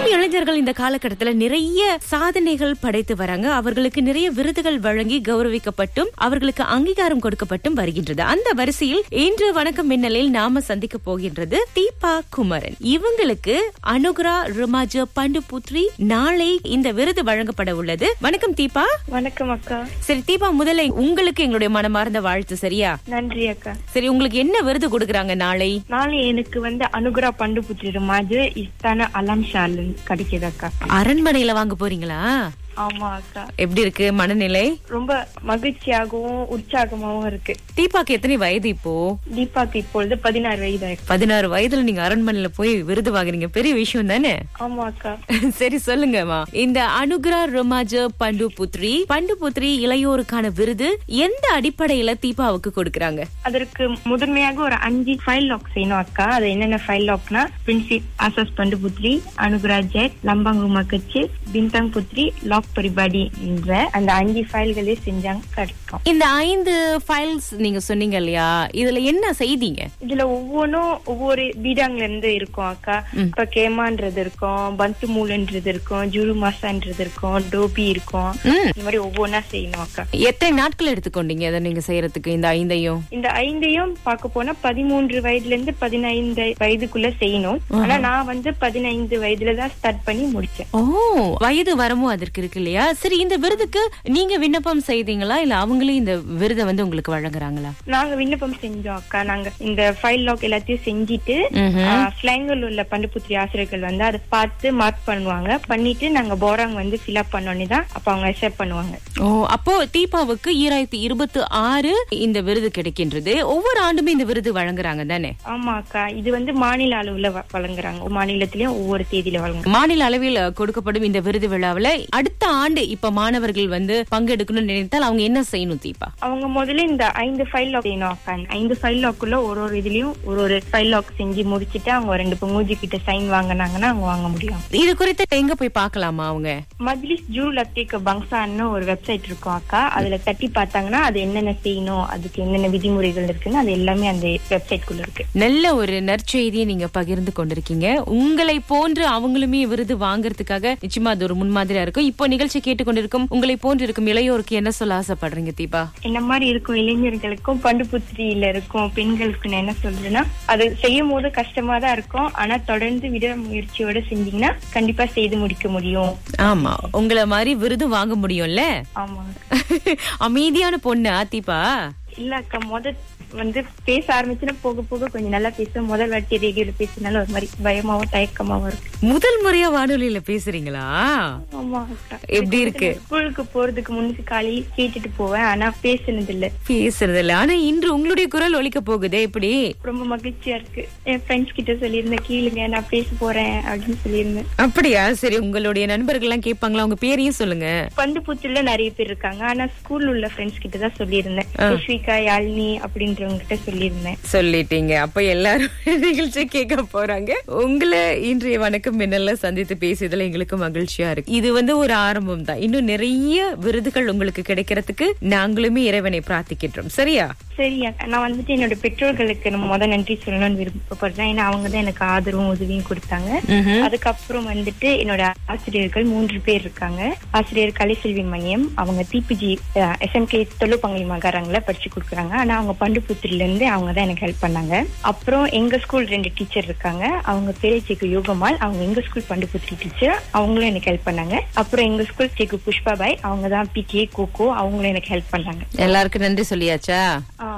இளைஞர்கள் இந்த காலகட்டத்துல நிறைய சாதனைகள் படைத்து வராங்க. அவர்களுக்கு நிறைய விருதுகள் வழங்கி கௌரவிக்கப்பட்டும் அவர்களுக்கு அங்கீகாரம் கொடுக்கப்பட்டும் வருகின்றது. அந்த வரிசையில் இன்று வணக்கம் மின்னலில் நாம சந்திக்க போகின்றது தீபா குமரன். இவங்களுக்கு அனுகிரா ருமாஜ பண்டுபுத்ரி நாளை இந்த விருது வழங்கப்பட உள்ளது. வணக்கம் தீபா. வணக்கம் அக்கா. சரி தீபா, முதல்ல உங்களுக்கு எங்களுடைய மனமார்ந்த வாழ்த்து. சரியா? நன்றி அக்கா. சரி, உங்களுக்கு என்ன விருது கொடுக்கறாங்க நாளை? நாளை எனக்கு அனுகிரா பண்டுபுத்ரி ருமாஜ இஸ்தான அலாம் ஷாலன் கிடைக்குது அக்கா. அரண்மனையில வாங்க போறீங்களா? ஆமா அக்கா. எப்படி இருக்கு மனநிலை? ரொம்ப மகிழ்ச்சியாகவும் உற்சாகமாகவும் இருக்கு. தீபாக்கு எத்தனை வயது இப்போ? தீபாக்கு இப்பொழுது 16 வயது. 16 வயதுல நீங்க அரண்மனையில போய் விருது வாங்குறீங்க, பெரிய விஷயம் தானே? ஆமா அக்கா. சரி சொல்லுங்கம்மா, இந்த அனுகிரா ருமாஜ பண்டுபுத்ரி இளையோருக்கான விருது எந்த அடிப்படையில தீபாவுக்கு கொடுக்கறாங்க? அதற்கு முதன்மையாக ஒரு 5 ஃபைல் லாக் செய்யணும் அக்கா. அது என்னென்ன ஃபைல் லாக்னா பிரின்சிப் ஆசாஸ் பண்டுபுத்ரி, அனுகிரா ஜெட், லம்பாங் ருமா கச்சி, பின்தங் புத்ரி, லாக் பரிபாடி என்ற அந்த 5 ஃபைல்களே செஞ்சாங்க கிடைக்கும். இந்த 5 ஃபைல்ஸ் நீங்க சொன்னீங்க இல்லையா, இதுல என்ன செய்தீங்க? இதுல ஒவ்வொன்றும் ஒவ்வொரு பீடாங்ல இருந்து இருக்கும் அக்கா. இப்ப கேமான்றது இருக்கும், பந்து மூலன்றது இருக்கும், ஜுரு மாசான்றது இருக்கும், டோபி இருக்கும். இந்த மாதிரி ஒவ்வொன்னா செய்யணும் அக்கா. எத்தனை நாட்கள் எடுத்துக்கொண்டீங்க அதை நீங்க செய்யறதுக்கு? இந்த 5ஐயும் பார்க்க போனா 13 வயதுல இருந்து 15 வயதுக்குள்ள செய்யணும். ஆனா நான் 15 வயதுலதான் ஸ்டார்ட் பண்ணி முடிச்சேன். ஓ, வயது வரமும் அதற்கு இருக்கு இல்லையா? சரி, இந்த விருதுக்கு நீங்க விண்ணப்பம் செய்தீங்களா இல்ல அவங்களே இந்த விருதை உங்களுக்கு வழங்குறாங்களா? நாங்க விண்ணப்பம் செஞ்சோம் அக்கா. நாங்க இந்த ஃபைல் லாக் எல்லாத்தையும் செஞ்சுட்டு ஸ்லாங்கல் உள்ள பண்டுபுத்ரி ஆசிரியர்கள் அதை பார்த்து மார்க் பண்ணுவாங்க. பண்ணிட்டு நாங்க போராங் ஃபில் அப் பண்ணோன்னே தான் அப்ப அவங்க அக்செப்ட் பண்ணுவாங்க. ஓ, அப்போ தீபாவுக்கு 2026 இந்த விருது கிடைக்கின்றது. ஒவ்வொரு ஆண்டுமே இந்த விருது வழங்குறாங்க தானே? ஆமா அக்கா. இது மாநில அளவுல வழங்குறாங்க. மாநிலத்திலயும் ஒவ்வொரு தேதியில வழங்குறாங்க. மாநில அளவில் கொடுக்கப்படும் இந்த விருது விழாவில அடுத்த ஆண்டு இப்ப மாணவர்கள் பங்கெடுக்கணும்னு நினைத்தால் அவங்க என்ன செய்யணும் தீபா? அவங்க முதல்ல இந்த 5 ஃபைல் லாக் செய்யணும் அக்கா. 5 ஃபைல் லாக்குள்ள ஒரு இதுலயும் ஒரு ஃபைல் லாக் செஞ்சு முடிச்சுட்டு அவங்க 2 மூஜி கிட்ட சைன் வாங்கினாங்கன்னா அவங்க வாங்க முடியும். இது குறித்து எங்க போய் பார்க்கலாமா? அவங்க மஜ்லிஸ் ஜூரு லத்தீக் பங்சான்னு ஒரு வெப்சைட் இருக்கும் அக்கா. அதுல தட்டி பார்த்தாங்கன்னா அது என்னென்ன செய்யணும், அதுக்கு என்னென்ன விதிமுறைகள் இருக்குன்னு அது எல்லாமே அந்த வெப்சைட் குள்ள இருக்கு. நல்ல ஒரு நற்செய்தியை நீங்க பகிர்ந்து கொண்டிருக்கீங்க. உங்களை போன்று அவங்களுமே விருது வாங்குறதுக்காக நிச்சயமா அது ஒரு முன்மாதிரியா இருக்கும். இப்போ நிகழ்ச்சி கேட்டுக்கொண்டிருக்கும் உங்களை போன்று இருக்கும் இளையோருக்கு என்ன சொல்ல ஆசைப்படுறீங்க தீபா? என்ன மாதிரி இருக்கும் இளைஞர்களுக்கும் பண்டுபுத்ரியில இருக்கும் பெண்களுக்கு நான் என்ன சொல்றேன்னா, அது செய்யும் போது கஷ்டமா தான் இருக்கும். ஆனா தொடர்ந்து விடாமுயற்சியோட செஞ்சீங்கன்னா கண்டிப்பா செய்து முடிக்க முடியும். ஆமா, உங்களை மாதிரி விருது வாங்க முடியும்ல. ஆமா. அமைதியான பொண்ணு தீபா? இல்ல அக்கா, பேச ஆரம்பிச்சுன்னா போக போக கொஞ்சம் நல்லா பேசும். முதல் வாட்டி ரேடியோல பேசினால ஒரு மாதிரி பயமாவும் தயக்கமாவும் இருக்கு. முதல் முறையா வானொலியில பேசுறீங்களா? ஆமா அக்கா. எப்படி இருக்கு? ஸ்கூலுக்கு போறதுக்கு முன்னுக்கு காலையில கேட்டுட்டு போவேன், ஆனா பேசுனது இல்ல. ஆனா இன்று உங்களுடைய குரல் ஒலிக்க போகுதே, எப்படி? ரொம்ப மகிழ்ச்சியா இருக்கு. என் ஃப்ரெண்ட்ஸ் கிட்ட சொல்லியிருந்தேன், கீழுங்க நான் பேச போறேன் அப்படின்னு சொல்லியிருந்தேன். அப்படியா? சரி, உங்களுடைய நண்பர்கள் எல்லாம் கேட்பாங்களா? உங்க பேரையும் சொல்லுங்க. பண்டுபுத்ரில நிறைய பேர் இருக்காங்க. ஆனா ஸ்கூல்ல உள்ள ஃப்ரெண்ட்ஸ் கிட்ட தான் சொல்லியிருந்தேன். புஷ்விகா, யாழினி அப்படின்றவங்க கிட்ட சொல்லியிருந்தேன். சொல்லிட்டீங்க. அப்ப எல்லாரும் நிகழ்ச்சி கேட்க போறாங்க. உங்களை இன்றைய வணக்கம் மின்னல்ல சந்தித்து பேசியதுல எங்களுக்கு மகிழ்ச்சியா இருக்கு. இது ஒரு ஆரம்பம் தான். இன்னும் நிறைய விருதுகள் உங்களுக்கு கிடைக்கிறதுக்கு நாங்களுமே இறைவனை பிரார்த்திக்கின்றோம். சரியா? சரியா. நான் என்னோட பெற்றோர்களுக்கு முதல் நன்றி சொல்லணும்னு விருப்பப்படுறேன். ஏன்னா அவங்க தான் எனக்கு ஆதரவும் உதவியும் கொடுத்தாங்க. அதுக்கப்புறம் என்னோட ஆசிரியர்கள் 3 பேர் இருக்காங்க. ஆசிரியர் கலைசெல்வி மணியம், அவங்க டிபிஜி SMK தொழுப்பங்கலி மகாராங்கள படிச்சு கொடுக்குறாங்க. ஆனா அவங்க பண்டுபுத்ரில இருந்து அவங்க தான் எனக்கு ஹெல்ப் பண்ணாங்க. அப்புறம் எங்க ஸ்கூல் 2 டீச்சர் இருக்காங்க. அவங்க பேரு சேக்கு யோகமால், அவங்க எங்க ஸ்கூல் பண்டுபுத்ரி டீச்சர், அவங்களும் எனக்கு ஹெல்ப் பண்ணாங்க. அப்புறம் எங்க ஸ்கூல் சேக்கு புஷ்பாபாய், அவங்க தான் PTA கோகோ, அவங்களும் எனக்கு ஹெல்ப் பண்ணாங்க. எல்லாருக்கும் நன்றி சொல்லியாச்சா?